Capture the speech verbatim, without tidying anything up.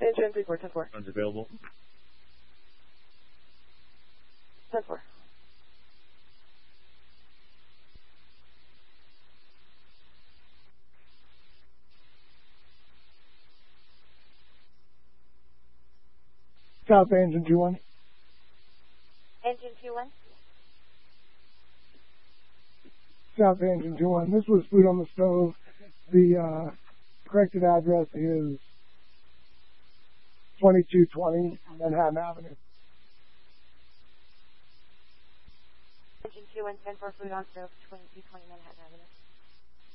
Engine three four, ten four. Runs available. ten four. South Engine two one. Engine two one. South Engine two one. This was food on the stove. The uh, corrected address is twenty-two twenty Manhattan Avenue. Engine two one, ten four, food on stove, twenty-two twenty Manhattan Avenue.